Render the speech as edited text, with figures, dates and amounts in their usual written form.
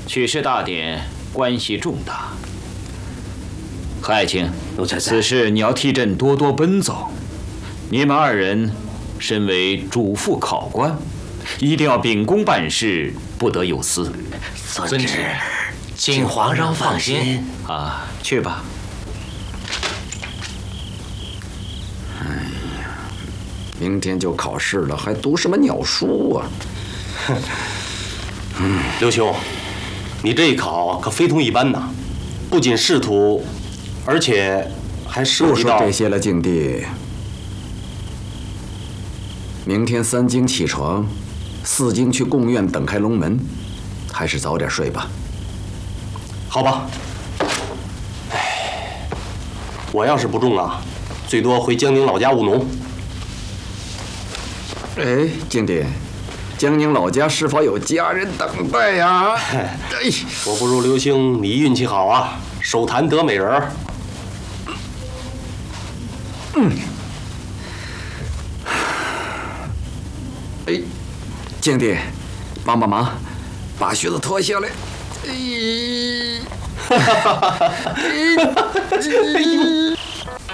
取士大典关系重大。何爱卿，此事你要替朕多多奔走。你们二人身为主父考官，一定要秉公办事，不得有私。 遵旨，请皇上放心。 啊，去吧。 哎呀，明天就考试了，还读什么鸟书啊？ 刘兄，你这一考可非同一般呐，不仅仕途，而且还涉及到…… 不说这些了，静帝。明天3更起床，4更去贡院等开龙门，还是早点睡吧。 好吧。我要是不中啊，最多回江宁老家务农。 哎，静帝，江宁老家是否有家人等待呀？ 哎，我不如刘星，你运气好啊，手谈得美人儿。 哎，静帝，帮帮忙，把靴子脱下来。哎，